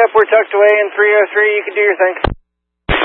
Yep, we're tucked away in 303. You can do your thing.